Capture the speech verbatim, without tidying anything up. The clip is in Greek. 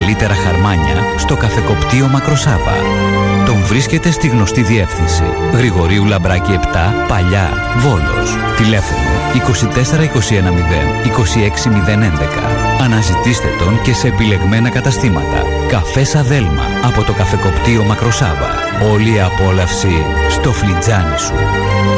καλύτερα χαρμάνια στο καφεκοπτείο Μακροσάβα. Τον βρίσκεται στη γνωστή διεύθυνση Γρηγορίου Λαμπράκη επτά, Παλιά, Βόλος. Τηλέφωνο είκοσι τέσσερα είκοσι ένα μηδέν είκοσι έξι μηδέν έντεκα. Αναζητήστε τον και σε επιλεγμένα καταστήματα. Καφές Αδέλμα από το καφεκοπτείο Μακροσάβα. Όλη η απόλαυση στο φλιτζάνι σου.